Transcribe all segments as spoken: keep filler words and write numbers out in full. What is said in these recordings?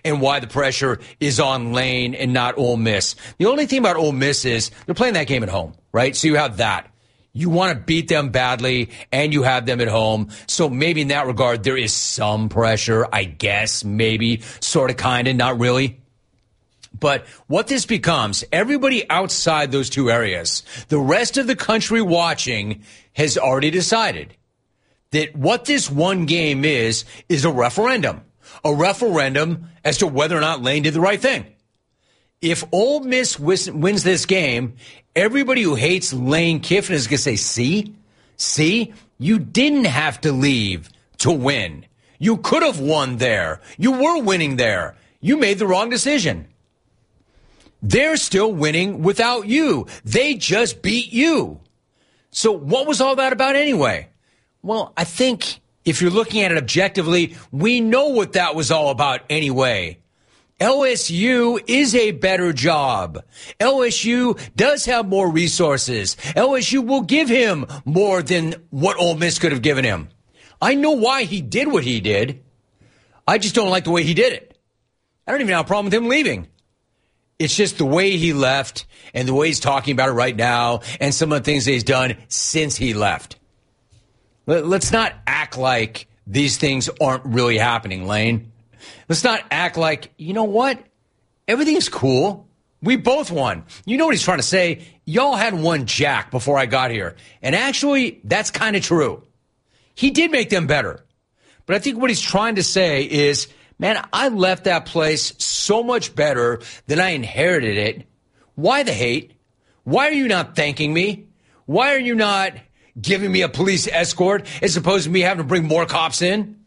and why the pressure is on Lane and not Ole Miss. The only thing about Ole Miss is they're playing that game at home, right? So you have that. You want to beat them badly, and you have them at home. So maybe in that regard, there is some pressure, I guess, maybe, sort of, kind of, not really. But what this becomes, everybody outside those two areas, the rest of the country watching has already decided that what this one game is, is a referendum. A referendum as to whether or not Lane did the right thing. If Ole Miss wins this game, everybody who hates Lane Kiffin is going to say, see, see, you didn't have to leave to win. You could have won there. You were winning there. You made the wrong decision. They're still winning without you. They just beat you. So what was all that about anyway? Well, I think if you're looking at it objectively, we know what that was all about anyway. L S U is a better job. L S U does have more resources. L S U will give him more than what Ole Miss could have given him. I know why he did what he did. I just don't like the way he did it. I don't even have a problem with him leaving. It's just the way he left and the way he's talking about it right now and some of the things that he's done since he left. Let's not act like these things aren't really happening, Lane. Let's not act like, you know what? Everything's cool. We both won. You know what he's trying to say? Y'all had one jack before I got here. And actually, that's kind of true. He did make them better. But I think what he's trying to say is, man, I left that place so much better than I inherited it. Why the hate? Why are you not thanking me? Why are you not giving me a police escort as opposed to me having to bring more cops in?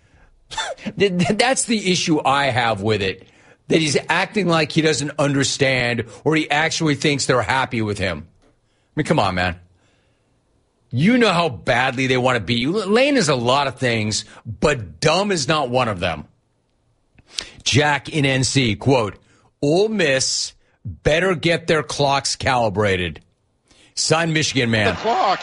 That's the issue I have with it, that he's acting like he doesn't understand or he actually thinks they're happy with him. I mean, come on, man. You know how badly they want to beat you. Lane is a lot of things, but dumb is not one of them. Jack in N C, quote, Ole Miss better get their clocks calibrated. Sign Michigan man. The clock.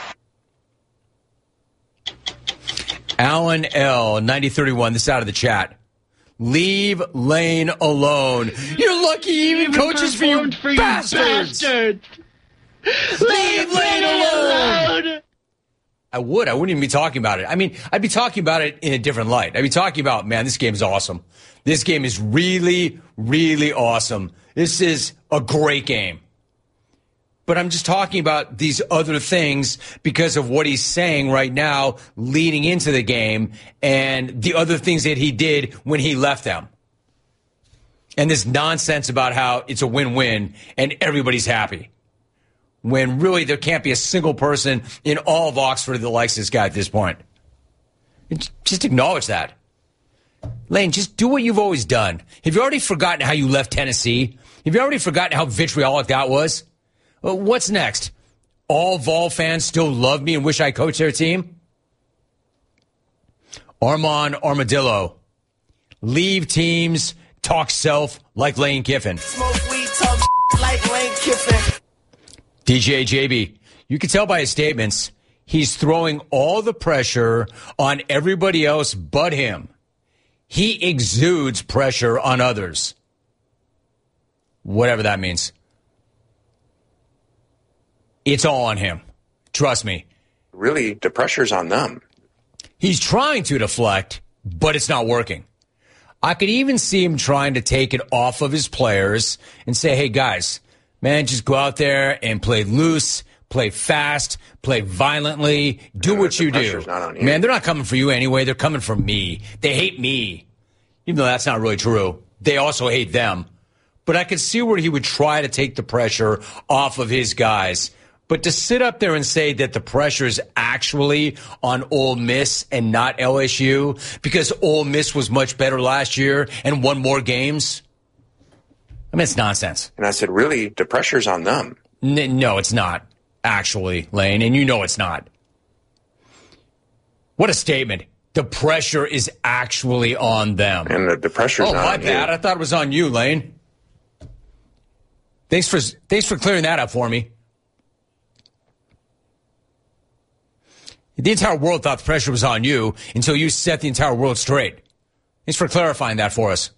Alan L, ninety thirty-one, this out of the chat. Leave Lane alone. You're lucky he even coaches for you, for you bastards. bastards. Leave Lane alone. I would. I wouldn't even be talking about it. I mean, I'd be talking about it in a different light. I'd be talking about, man, this game is awesome. This game is really, really awesome. This is a great game. But I'm just talking about these other things because of what he's saying right now leading into the game and the other things that he did when he left them. And this nonsense about how it's a win-win and everybody's happy. When really there can't be a single person in all of Oxford that likes this guy at this point. Just acknowledge that. Lane, just do what you've always done. Have you already forgotten how you left Tennessee? Have you already forgotten how vitriolic that was? Well, what's next? All Vol fans still love me and wish I coached their team? Armand Armadillo. Leave teams, talk self like Lane Kiffin. Smoke weed, talk like Lane Kiffin. D J J B, you can tell by his statements, he's throwing all the pressure on everybody else but him. He exudes pressure on others. Whatever that means. It's all on him. Trust me. Really, the pressure's on them. He's trying to deflect, but it's not working. I could even see him trying to take it off of his players and say, hey, guys, man, just go out there and play loose, play fast, play violently, do Yeah, what you the do. pressure's not on you. Man, they're not coming for you anyway. They're coming for me. They hate me. Even though that's not really true. They also hate them. But I could see where he would try to take the pressure off of his guys. But to sit up there and say that the pressure is actually on Ole Miss and not L S U because Ole Miss was much better last year and won more games, I mean, it's nonsense. And I said, really, the pressure's on them. N- no, it's not, actually, Lane, and you know it's not. What a statement. The pressure is actually on them. And the, the pressure's oh, not my on bad. you. I thought it was on you, Lane. Thanks for thanks for clearing that up for me. The entire world thought the pressure was on you until you set the entire world straight. Thanks for clarifying that for us.